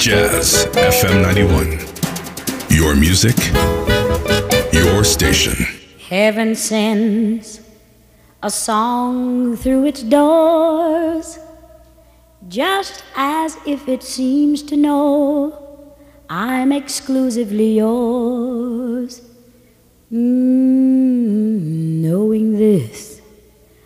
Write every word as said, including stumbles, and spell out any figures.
Jazz F M ninety-one. Your music, your station. Heaven sends a song through its doors, just as if it seems to know I'm exclusively yours. Mm, knowing this,